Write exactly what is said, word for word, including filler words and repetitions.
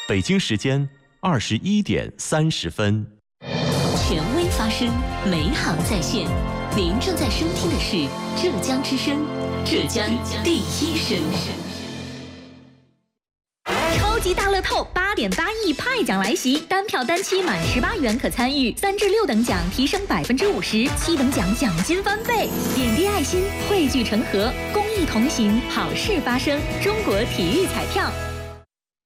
北京时间二十一点三十分。 权威发声，美好在线。您正在收听的是浙江之声，浙江第一声。 超级大乐透八点八亿派奖来袭，单票单期满十八元可参与，三至六等奖提升百分之五十，七等奖奖金翻倍。点滴爱心，汇聚成河，公益同行，好事发生。中国体育彩票。